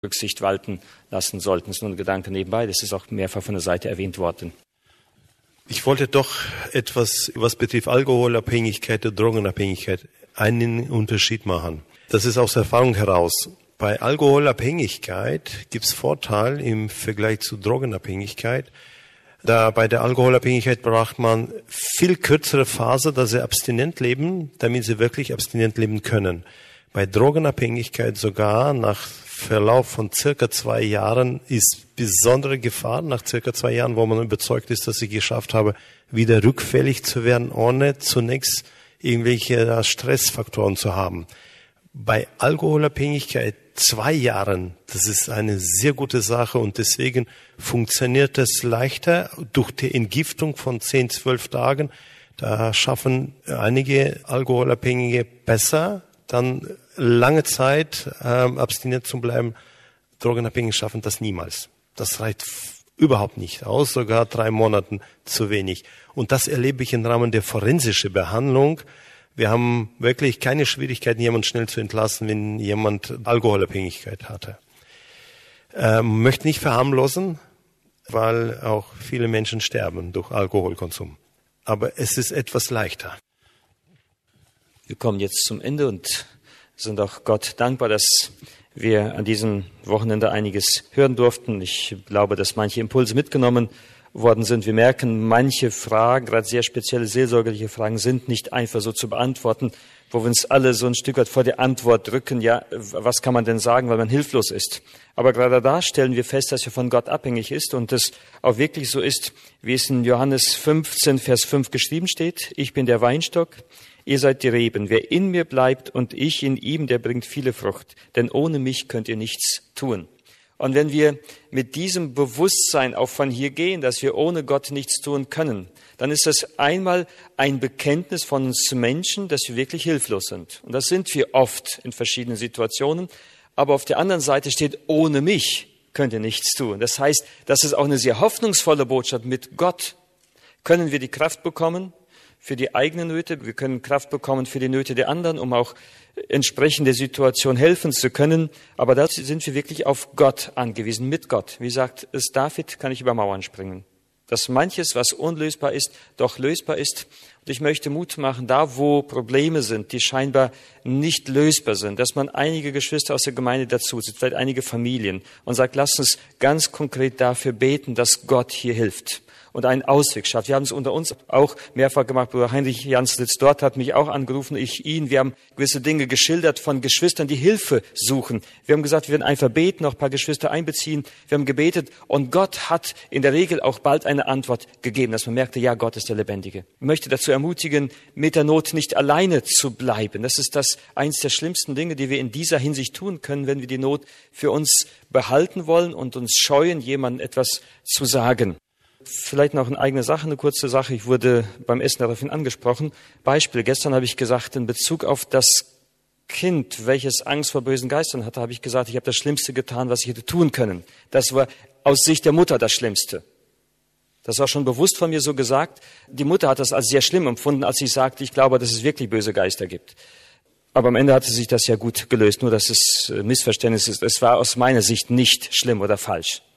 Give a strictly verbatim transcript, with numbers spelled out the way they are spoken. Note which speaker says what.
Speaker 1: Rücksicht walten lassen sollten. Das ist nur ein Gedanke nebenbei, das ist auch mehrfach von der Seite erwähnt worden.
Speaker 2: Ich wollte doch etwas, was betrifft Alkoholabhängigkeit und Drogenabhängigkeit, einen Unterschied machen. Das ist aus Erfahrung heraus. Bei Alkoholabhängigkeit gibt es Vorteil im Vergleich zu Drogenabhängigkeit. Da bei der Alkoholabhängigkeit braucht man viel kürzere Phase, dass sie abstinent leben, damit sie wirklich abstinent leben können. Bei Drogenabhängigkeit sogar nach Verlauf von circa zwei Jahren ist besondere Gefahr, nach circa zwei Jahren, wo man überzeugt ist, dass ich geschafft habe, wieder rückfällig zu werden, ohne zunächst irgendwelche Stressfaktoren zu haben. Bei Alkoholabhängigkeit zwei Jahren, das ist eine sehr gute Sache und deswegen funktioniert das leichter durch die Entgiftung von zehn, zwölf Tagen. Da schaffen einige Alkoholabhängige besser, dann lange Zeit ähm, abstinent zu bleiben. Drogenabhängige schaffen das niemals. Das reicht f- überhaupt nicht aus, sogar drei Monaten zu wenig. Und das erlebe ich im Rahmen der forensischen Behandlung. Wir haben wirklich keine Schwierigkeiten, jemanden schnell zu entlassen, wenn jemand Alkoholabhängigkeit hatte. Ähm, möchte nicht verharmlosen, weil auch viele Menschen sterben durch Alkoholkonsum. Aber es ist etwas leichter.
Speaker 1: Wir kommen jetzt zum Ende und sind auch Gott dankbar, dass wir an diesem Wochenende einiges hören durften. Ich glaube, dass manche Impulse mitgenommen worden sind. Wir merken, manche Fragen, gerade sehr spezielle seelsorgerliche Fragen, sind nicht einfach so zu beantworten, wo wir uns alle so ein Stück weit vor der Antwort drücken, ja, was kann man denn sagen, weil man hilflos ist. Aber gerade da stellen wir fest, dass er von Gott abhängig ist und es auch wirklich so ist, wie es in Johannes fünfzehn, Vers fünf geschrieben steht. Ich bin der Weinstock, ihr seid die Reben. Wer in mir bleibt und ich in ihm, der bringt viele Frucht. Denn ohne mich könnt ihr nichts tun. Und wenn wir mit diesem Bewusstsein auch von hier gehen, dass wir ohne Gott nichts tun können, dann ist das einmal ein Bekenntnis von uns Menschen, dass wir wirklich hilflos sind. Und das sind wir oft in verschiedenen Situationen. Aber auf der anderen Seite steht, ohne mich könnt ihr nichts tun. Das heißt, das ist auch eine sehr hoffnungsvolle Botschaft. Mit Gott können wir die Kraft bekommen für die eigenen Nöte. Wir können Kraft bekommen für die Nöte der anderen, um auch entsprechend der Situation helfen zu können. Aber da sind wir wirklich auf Gott angewiesen, mit Gott. Wie sagt es David, kann ich über Mauern springen. Dass manches, was unlösbar ist, doch lösbar ist. Und ich möchte Mut machen, da wo Probleme sind, die scheinbar nicht lösbar sind, dass man einige Geschwister aus der Gemeinde dazu zieht, vielleicht einige Familien und sagt, lasst uns ganz konkret dafür beten, dass Gott hier hilft und einen Ausweg schafft. Wir haben es unter uns auch mehrfach gemacht. Bruder Heinrich Janslitz dort hat mich auch angerufen, ich ihn. Wir haben gewisse Dinge geschildert von Geschwistern, die Hilfe suchen. Wir haben gesagt, wir werden einfach beten, auch ein paar Geschwister einbeziehen. Wir haben gebetet und Gott hat in der Regel auch bald eine Antwort gegeben, dass man merkte, ja, Gott ist der Lebendige. Ich möchte dazu ermutigen, mit der Not nicht alleine zu bleiben. Das ist das eins der schlimmsten Dinge, die wir in dieser Hinsicht tun können, wenn wir die Not für uns behalten wollen und uns scheuen, jemandem etwas zu sagen. Vielleicht noch eine eigene Sache, eine kurze Sache. Ich wurde beim Essen daraufhin angesprochen. Beispiel, gestern habe ich gesagt, in Bezug auf das Kind, welches Angst vor bösen Geistern hatte, habe ich gesagt, ich habe das Schlimmste getan, was ich hätte tun können. Das war aus Sicht der Mutter das Schlimmste. Das war schon bewusst von mir so gesagt. Die Mutter hat das als sehr schlimm empfunden, als ich sagte, ich glaube, dass es wirklich böse Geister gibt. Aber am Ende hatte sich das ja gut gelöst, nur dass es Missverständnis ist. Es war aus meiner Sicht nicht schlimm oder falsch.